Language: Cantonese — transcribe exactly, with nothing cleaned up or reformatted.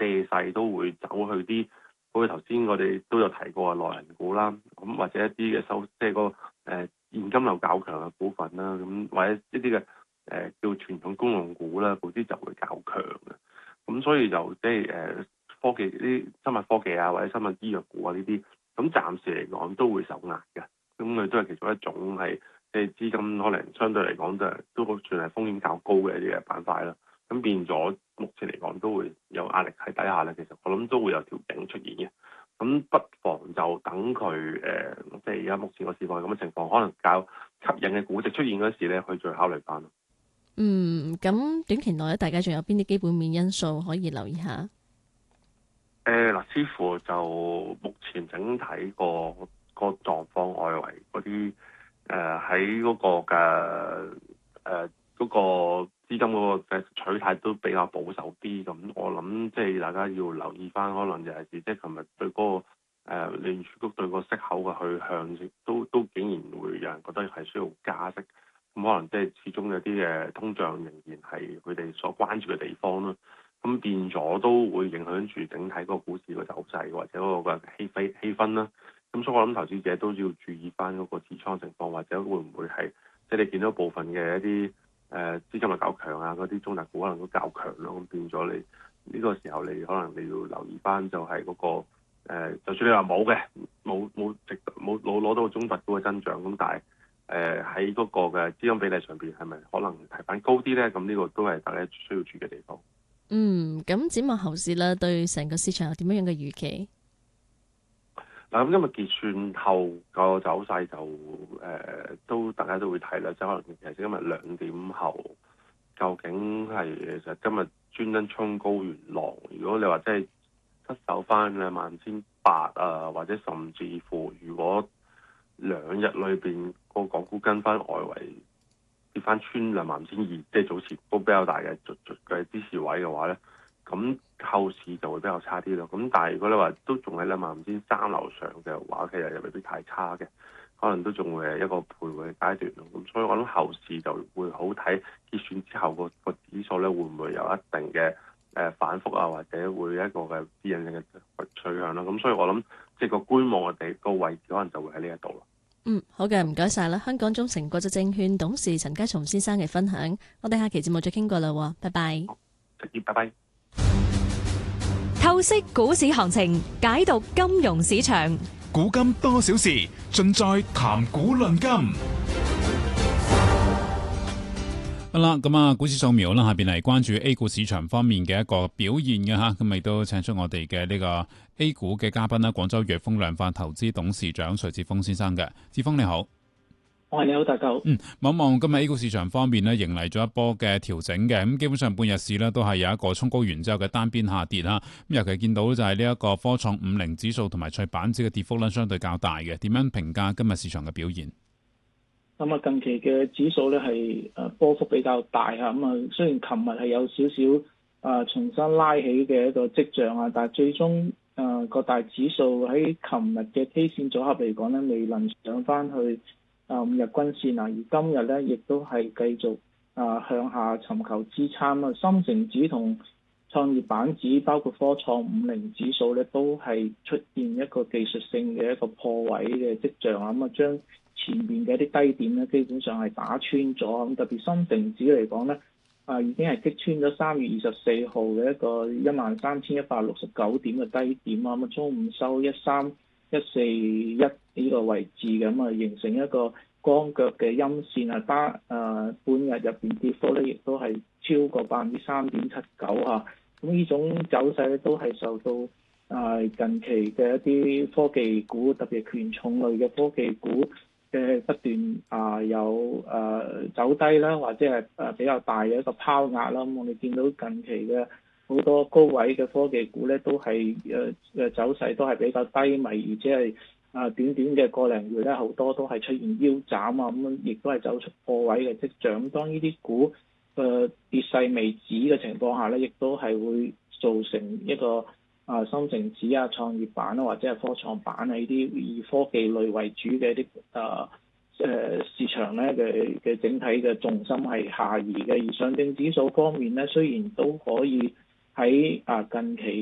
借勢都會走去啲，好似頭先我哋都有提過嘅內銀股啦，咁或者一啲嘅收即係、嗰個誒、呃、現金流較強嘅股份啦，咁或者一啲嘅誒叫傳統公用股啦，嗰啲就會較強嘅。咁所以就即係誒科技啲生物科技啊，或者生物醫藥股啊呢啲，咁暫時嚟講都會受壓嘅。咁佢都係其中一種係即係資金可能相對嚟講就係都算係風險較高嘅一啲嘅板塊啦。咁變咗目前嚟講都會有壓力喺底下咧，其實我諗都會有調整出現嘅。咁不妨就等佢誒、呃，即係而家目前個市況咁嘅情況，可能較吸引嘅估值出現嗰時咧，去再考慮翻。 嗯，咁短期內咧，大家仲有邊啲基本面因素可以留意下？ 誒嗱、呃，似乎就目前整體個個狀況外圍嗰啲誒喺嗰個嘅誒嗰個資金嗰個嘅取態都比較保守啲，咁我諗即係大家要留意翻，可能就係即係琴日對嗰、那個誒聯儲局對個息口嘅去向，都都竟然會有人覺得係需要加息。咁可能即係始終有啲嘅通脹仍然係佢哋所關注嘅地方啦，咁變咗都會影響住整體個股市個走勢或者嗰個嘅氣氛氣氛啦。咁所以我諗投資者都要注意翻嗰個持倉情況，或者會唔會係即係你見到部分嘅一啲誒資金力較強啊，嗰啲中大股可能都較強咯。咁變咗你呢、這個時候你可能你要留意翻就係嗰、那個、呃、就算你話冇嘅冇冇值冇攞攞到個中特股嘅增長，咁但係誒喺嗰個嘅資金比例上邊係咪可能提翻高啲咧？咁呢個都係大家需要注意嘅地方。 嗯，咁展望後市咧，對成個市場有點樣樣嘅預期？ 嗱，咁因為結算後個走勢就誒、呃、都大家都會睇啦，即係可能其實今日兩點後究竟係其實今日專登衝高完浪，如果你話即係失守翻兩萬千八啊，或者甚至乎如果兩日裏邊個港股跟翻外圍跌翻穿兩萬千二，即係早前都比較大嘅嘅支持位嘅話咧，咁後市就會比較差啲咯。咁但係如果你話都仲喺兩萬千三樓上嘅話，其實又未必太差嘅，可能都仲會係一個徘徊嘅階段咯。咁所以我諗後市就會好睇結算之後個個指數咧會唔會有一定嘅誒反覆啊，或者會一個嘅指引性嘅取向啦。咁所以我諗即係個觀望嘅地個位置可能就會喺呢一度咯。 嗯，好嘅，唔該晒啦。香港中誠國際證券董事陳家松先生嘅分享，我哋下期節目再傾過啦，拜拜。 好，拜拜。 透析股市行情，解讀金融市場， 古今多少事，盡在談股論金。好啦，咁啊，股市掃描啦，下邊嚟關注 A 股市場方面嘅一個表現嘅吓，咁亦都請出我哋嘅呢個 A 股嘅嘉賓啦，廣州若峰量化投資董事長徐志峰先生嘅。志峰你好。 你好，大家好。 嗯，望望今日 A 股市場方面呢，迎嚟咗一波嘅調整嘅，咁基本上半日市呢都係有一個衝高完之後嘅單邊下跌啦。咁尤其見到就係呢一個科創五零指數同埋創業板指嘅跌幅呢，相對較大嘅。點樣評價今日市場嘅表現？ 咁啊，近期嘅指數咧係誒波幅比較大嚇，咁啊雖然琴日係有少少啊重新拉起嘅一個跡象啊，但係最終誒個大指數喺琴日嘅 K 線組合嚟講咧，未能上翻去啊五日均線啊，而今日咧亦都係繼續啊向下尋求支撐啊，深成指同創業板指包括科創五零指數咧，都係出現一個技術性嘅一個破位嘅跡象啊，咁啊將前面嘅一啲低點咧，基本上係打穿咗，咁特別深成指嚟講咧，啊已經係擊穿咗三月二十四號嘅一個一萬三千一百六十九點嘅低點啊，咁啊中午收一三一四一呢個位置嘅，咁啊形成一個光腳嘅陰線啊，單誒半日入邊跌幅咧，亦都係超過百分之三點七九啊，咁呢種走勢咧都係受到啊近期嘅一啲科技股，特別係權重類嘅科技股嘅不斷啊有誒、啊、走低啦，或者係誒比較大嘅一個拋壓啦。咁我哋見到近期嘅好多高位嘅科技股咧，都係誒誒走勢都係比較低迷，而且係啊短短嘅個零月咧，好多都係出現腰斬啊，咁亦都係走出破位嘅跡象。咁當呢啲股嘅跌勢未止嘅情況下咧，亦都係會造成一個啊，深成指啊、創業板啊，或者係科創板啊，呢啲以科技類為主嘅一啲啊誒市場咧嘅嘅整體嘅重心係下移嘅。而上證指數方面咧，雖然都可以喺啊近期